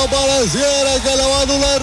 pareciera que la va a anular.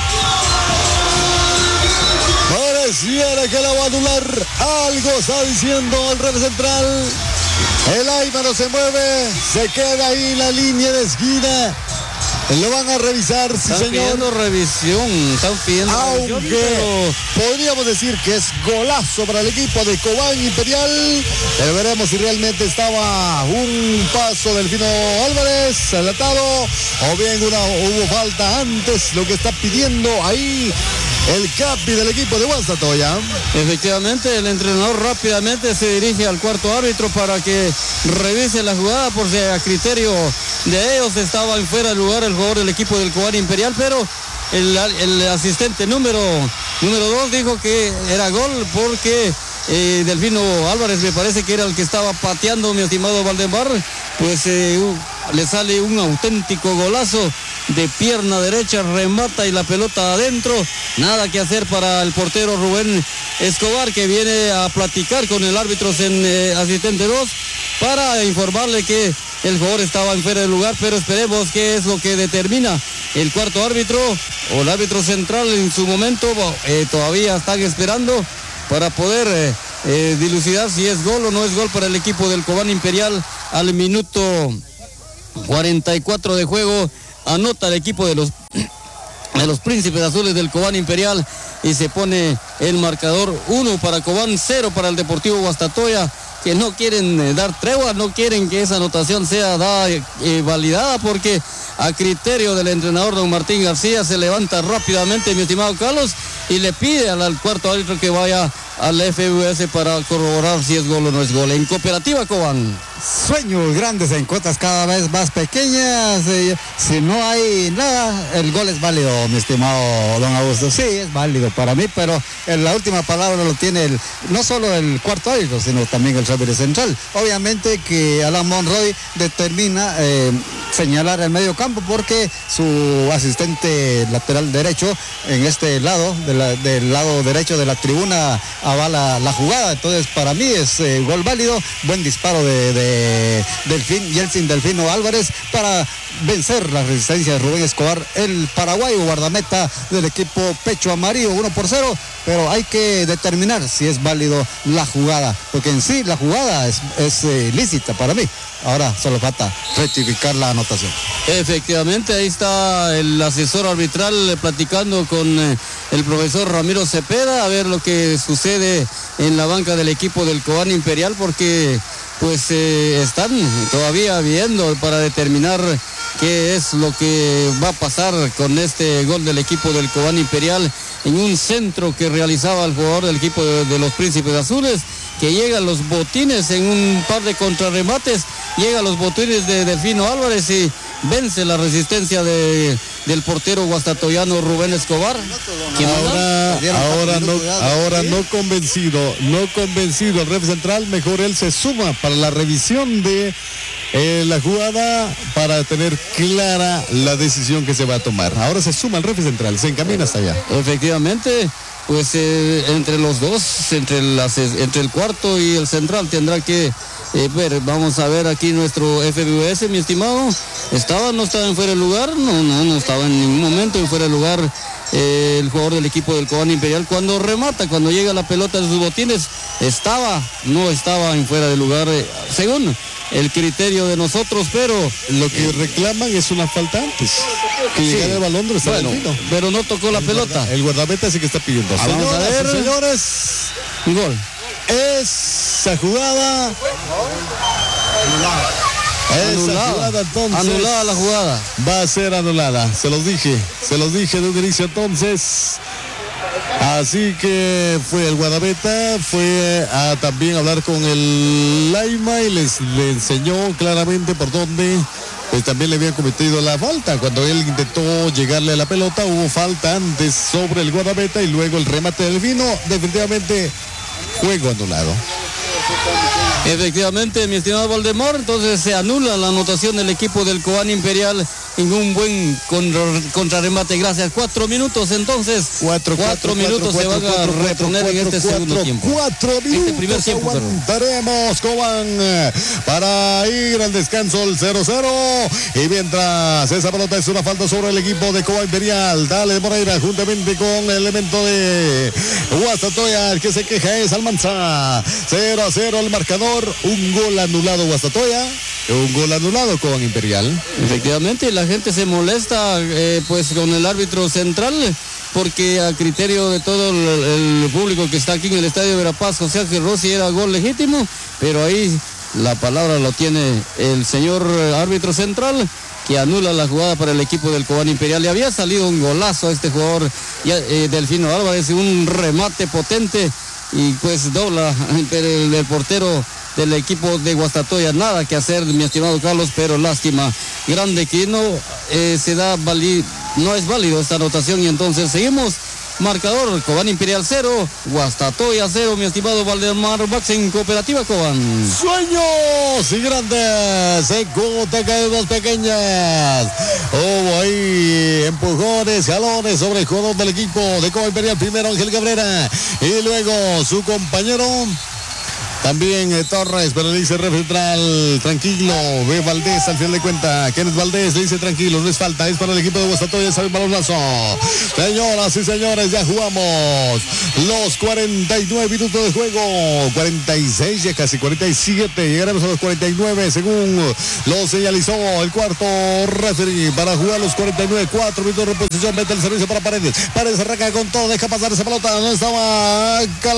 Pareciera que la va a anular. Algo está diciendo el ref central. El Ayma no se mueve. Se queda ahí en la línea de esquina. Lo van a revisar, sí, están señor. Pidiendo revisión, están pidiendo Aunque revisión, pero podríamos decir que es golazo para el equipo de Cobán Imperial. Pero veremos si realmente estaba un paso del Delfino Álvarez adelantado o bien hubo falta antes, lo que está pidiendo ahí el capi del equipo de Guastatoya. Efectivamente, el entrenador rápidamente se dirige al cuarto árbitro para que revise la jugada, por si a criterio de ellos estaba en fuera de lugar el jugador del equipo del Cobán Imperial, pero el asistente número 2 dijo que era gol porque Delfino Álvarez me parece que era el que estaba pateando, mi estimado Valdemar, pues le sale un auténtico golazo de pierna derecha, remata y la pelota adentro. Nada que hacer para el portero Rubén Escobar, que viene a platicar con el árbitro asistente 2 para informarle que el jugador estaba en fuera de lugar, pero esperemos qué es lo que determina el cuarto árbitro o el árbitro central en su momento. Todavía están esperando para poder dilucidar si es gol o no es gol para el equipo del Cobán Imperial. Al minuto 44 de juego anota el equipo de los Príncipes Azules del Cobán Imperial y se pone el marcador 1 para Cobán, 0 para el Deportivo Guastatoya, que no quieren dar tregua, no quieren que esa anotación sea validada, porque a criterio del entrenador don Martín García se levanta rápidamente, mi estimado Carlos, y le pide al cuarto árbitro que vaya al FVS para corroborar si es gol o no es gol. En Cooperativa Cobán. Sueños grandes en cuotas cada vez más pequeñas. Si no hay nada, el gol es válido, mi estimado don Augusto. Sí, es válido para mí, pero la última palabra lo tiene no solo el cuarto árbitro, sino también el árbitro central. Obviamente que Alan Monroy determina señalar el medio campo porque su asistente lateral derecho en este lado, del lado derecho de la tribuna, avala la jugada. Entonces para mí es gol válido, buen disparo de Yeltsin Delfino Álvarez para vencer la resistencia de Rubén Escobar, el paraguayo guardameta del equipo Pecho Amarillo, 1-0, pero hay que determinar si es válido la jugada, porque en sí la jugada es lícita para mí. Ahora solo falta rectificar la anotación. Efectivamente, ahí está el asesor arbitral platicando con el profesor Ramiro Cepeda, a ver lo que sucede en la banca del equipo del Cobán Imperial, porque pues están todavía viendo para determinar qué es lo que va a pasar con este gol del equipo del Cobán Imperial en un centro que realizaba el jugador del equipo de los Príncipes Azules, que llega a los botines en un par de contrarremates, llega a los botines de Delfino Álvarez y vence la resistencia del portero guastatoyano Rubén Escobar. Ahora no convencido el ref central, mejor él se suma para la revisión de la jugada para tener clara la decisión que se va a tomar. Ahora se suma el ref central, se encamina hasta allá. Efectivamente, pues entre los dos, entre el cuarto y el central tendrá que ver. Vamos a ver aquí nuestro FBS, mi estimado. ¿No estaba en fuera de lugar? No estaba en ningún momento en fuera de lugar el jugador del equipo del Cobán Imperial. Cuando remata, cuando llega la pelota de sus botines, no estaba en fuera de lugar, según el criterio de nosotros, pero lo que reclaman es una falta antes que llegara el balón donde estaba pero no tocó la pelota. El guardameta sí que está pidiendo. Vamos a ver, señores, gol. Esa jugada entonces anulada la jugada, va a ser anulada, se los dije de un inicio. Entonces, así que fue el guardameta, fue a también hablar con el Laima y le enseñó claramente por dónde pues también le habían cometido la falta. Cuando él intentó llegarle a la pelota, hubo falta antes sobre el guardameta y luego el remate del Delfino. Definitivamente juego anulado. Efectivamente, mi estimado Valdemar, entonces se anula la anotación del equipo del Cobán Imperial en un buen contrarremate. Gracias. 4 minutos entonces. 4 minutos se van a reponer en este segundo tiempo. 4 minutos este primer tiempo, aguantaremos, Cobán, para ir al descanso el 0-0. Y mientras esa pelota es una falta sobre el equipo de Cobán Imperial. Dale Moreira juntamente con el elemento de Guastatoya. El que se queja es Almanza. 0-0 el marcador. Un gol anulado Guastatoya. Un gol anulado Cobán Imperial. Efectivamente, la gente se molesta pues con el árbitro central, porque a criterio de todo el público que está aquí en el Estadio Verapaz, José Ángel Rossi, era gol legítimo, pero ahí la palabra lo tiene el señor árbitro central, que anula la jugada para el equipo del Cobán Imperial. Le había salido un golazo a este jugador, Delfino Álvarez, un remate potente, y pues dobla el portero del equipo de Guastatoya. Nada que hacer, mi estimado Carlos, pero lástima grande que no no es válido esta anotación, y entonces seguimos. Marcador: Cobán Imperial 0, Guastatoya 0, mi estimado Valdemar Bax en Cooperativa Cobán. Sueños y grandes en caídas pequeñas. Hubo ahí empujones, jalones sobre el jugador del equipo de Cobán Imperial. Primero Ángel Cabrera y luego su compañero. También Torres, pero le dice ref central, tranquilo, ve Valdés al final de cuenta. Kenneth Valdés le dice tranquilo, no es falta, es para el equipo de Guastatoya, sabe el balonazo. Señoras y señores, ya jugamos los 49 minutos de juego, 46, ya casi 47, llegaremos a los 49 según lo señalizó el cuarto referee para jugar los 49, 4 minutos de reposición, mete el servicio para Paredes. Paredes arranca con todo, deja pasar esa pelota, no estaba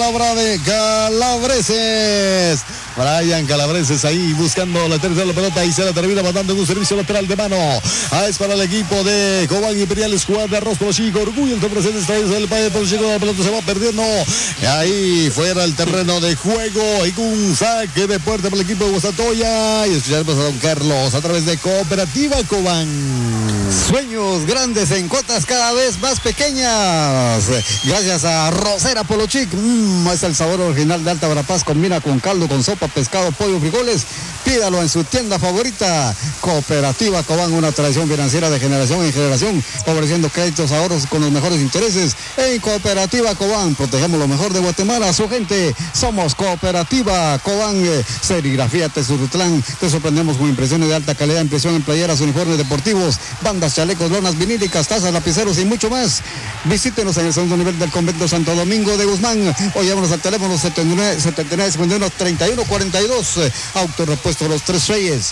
Calabreses. Brian Calabreses ahí buscando la tercera pelota y se la termina mandando en un servicio lateral de mano. Es para el equipo de Cobán Imperial, es jugada de arroz por chico, orgullo el presente está en el país por chico, la pelota se va perdiendo ahí fuera el terreno de juego y un saque de puerta para el equipo de Guastatoya. Y escucharemos a don Carlos a través de Cooperativa Cobán. Sueños grandes en cuotas cada vez más pequeñas. Gracias a Rosera Polochic. Es el sabor original de Alta Verapaz. Combina con caldo, con sopa, pescado, pollo, frijoles. Pídalo en su tienda favorita. Cooperativa Cobán, una tradición financiera de generación en generación, ofreciendo créditos, ahorros con los mejores intereses. En Cooperativa Cobán, protegemos lo mejor de Guatemala, a su gente. Somos Cooperativa Cobán. Serigrafía Tezurutlán. Te sorprendemos con impresiones de alta calidad, impresión en playeras, uniformes deportivos, bandas, chalecos, lonas vinílicas, tazas, lapiceros y mucho más. Visítenos en el segundo nivel del convento Santo Domingo de Guzmán, o llámanos al teléfono 79 51 31 42. Autorepuesto Los Tres Reyes.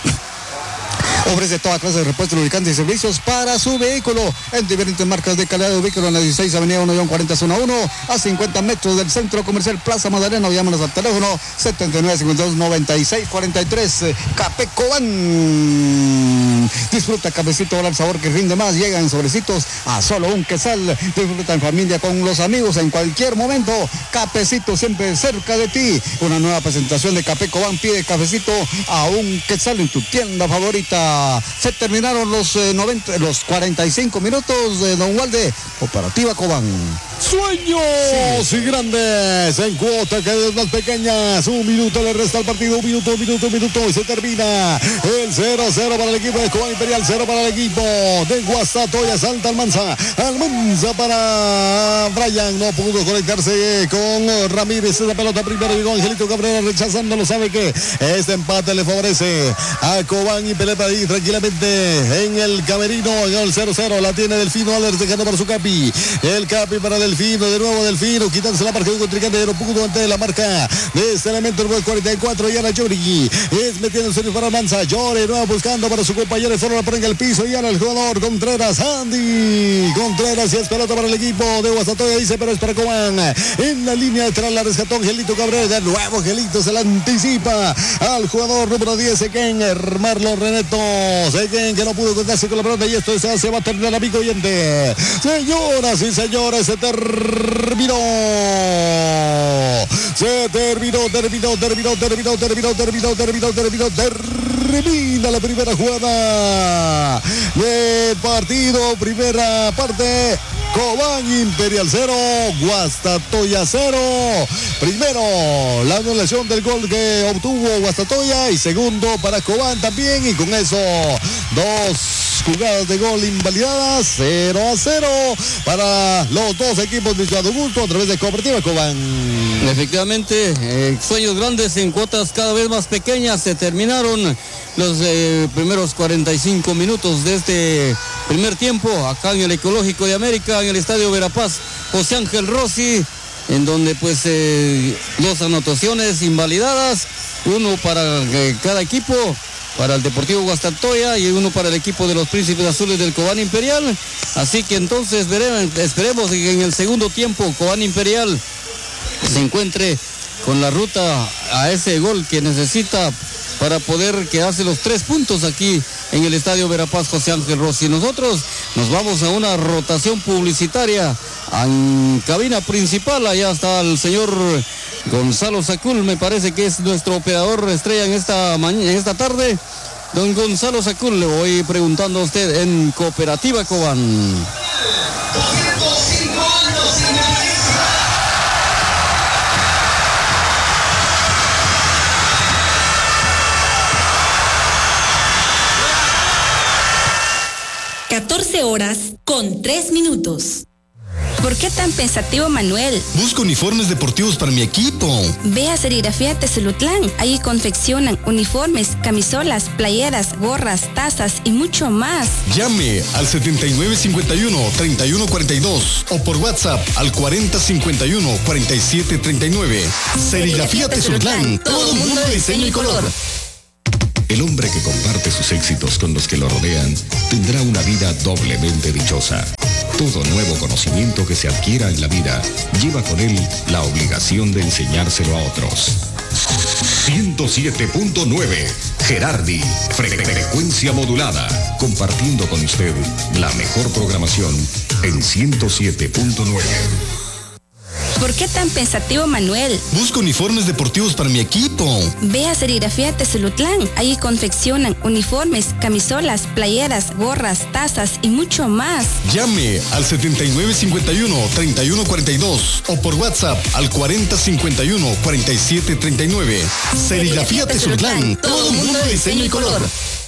Ofrece toda clase de repuestos, lubricantes y servicios para su vehículo en diferentes marcas de calidad de vehículo en la 16 Avenida 1-40 Zona 1, a 50 metros del Centro Comercial Plaza Magdalena, o llámanos al teléfono 7952-9643. Café Cobán. Disfruta cafecito al sabor que rinde más. Llega en sobrecitos a solo un quetzal. Disfruta en familia, con los amigos, en cualquier momento. Cafecito siempre cerca de ti. Una nueva presentación de Café Cobán. Pide cafecito a un quetzal en tu tienda favorita. Se terminaron los 45 minutos de Don Walde. Cooperativa Cobán. Sueños y grandes en cuota, cada vez más pequeñas. Un minuto le resta al partido, un minuto y se termina el 0-0 para el equipo de Cobán Imperial, 0 para el equipo de Guastatoya. Salta Almanza para Brian, no pudo conectarse con Ramírez. Esa pelota primero llegó Angelito Cabrera rechazándolo, sabe que este empate le favorece a Cobán y pelea ahí tranquilamente en el camerino. El 0-0 la tiene Delfino Álvarez dejando para su Capi, el Capi para Delfino, de nuevo Delfino, quitándose la marca de un contrincante, pero pudo ante la marca de este elemento número 44, y Ana Llori es metiéndose para Almanza. Llori nuevo buscando para su compañero, el foro la pone en el piso, y ahora el jugador Contreras, Andy Contreras, y es pelota para el equipo de Guastatoya, dice, pero es para Cobán. En la línea detrás la rescató Angelito Cabrera, de nuevo Angelito se la anticipa al jugador número 10, Sequén, Marlon Reneto, Sequén, que no pudo contarse con la pelota, y esto se va a terminar, amigo oyente. Señoras y señores, se terminó la primera jugada del partido, primera parte. Cobán Imperial 0, Guastatoya 0. Primero, la anulación del gol que obtuvo Guastatoya, y segundo para Cobán también, y con eso 2 jugadas de gol invalidadas, 0-0 para los dos equipos de Ciudad Augusto a través de Cooperativa Cobán. Efectivamente, sueños grandes en cuotas cada vez más pequeñas. Se terminaron los primeros 45 minutos de este primer tiempo acá en el Ecológico de América, en el Estadio Verapaz José Ángel Rossi, en donde pues 2 anotaciones invalidadas, uno para cada equipo, para el Deportivo Guastatoya y uno para el equipo de los Príncipes Azules del Cobán Imperial. Así que entonces esperemos que en el segundo tiempo Cobán Imperial se encuentre con la ruta a ese gol que necesita para poder quedarse los 3 puntos aquí en el Estadio Verapaz José Ángel Rossi. Nosotros nos vamos a una rotación publicitaria en cabina principal. Allá está el señor Gonzalo Sacul, me parece que es nuestro operador estrella en esta tarde. Don Gonzalo Sacul, le voy preguntando a usted en Cooperativa Cobán. 14 horas con 3 minutos. ¿Por qué tan pensativo, Manuel? Busco uniformes deportivos para mi equipo. Ve a Serigrafía Tezulutlán. Allí confeccionan uniformes, camisolas, playeras, gorras, tazas y mucho más. Llame al 7951-3142 o por WhatsApp al 4051-4739. Serigrafía Tezulutlán. Todo mundo de diseño y color. El hombre que comparte sus éxitos con los que lo rodean tendrá una vida doblemente dichosa. Todo nuevo conocimiento que se adquiera en la vida lleva con él la obligación de enseñárselo a otros. 107.9 Gerardi, frecuencia modulada, compartiendo con usted la mejor programación en 107.9. ¿Por qué tan pensativo, Manuel? Busco uniformes deportivos para mi equipo. Ve a Serigrafía Tezulutlán. Allí confeccionan uniformes, camisolas, playeras, gorras, tazas y mucho más. Llame al 7951-3142 o por WhatsApp al 4051-4739. Serigrafía Tezulutlán. Todo mundo de diseño y color.